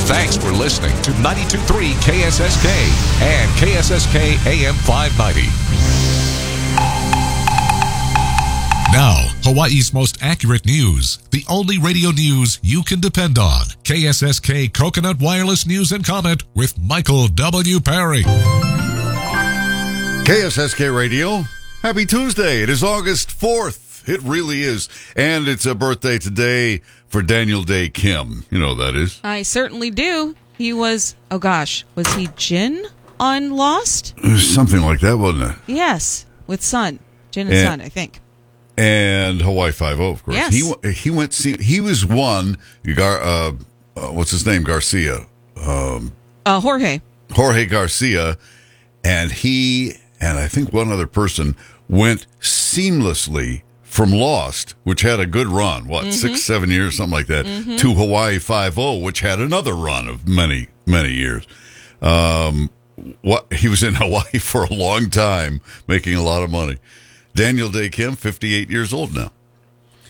Thanks for listening to 92.3 KSSK and KSSK AM 590. Now, Hawaii's most accurate news. The only radio news you can depend on. KSSK Coconut Wireless News and Comment with Michael W. Perry. KSSK Radio. Happy Tuesday. It is August 4th. It really is. And it's a birthday today for Daniel Day Kim. You know who that is? I certainly do. He was, was he Jin on Lost? Something like that, wasn't it? Yes, with Sun. Jin and Sun, I think. And Hawaii Five-0, of course. Yes. He was one, what's his name? Garcia. Jorge Garcia. And he, and I think one other person, went seamlessly from Lost, which had a good run, 6-7 years, something like that, to Hawaii Five-0, which had another run of many, many years. He was in Hawaii for a long time, making a lot of money. Daniel Day Kim, 58 years old now.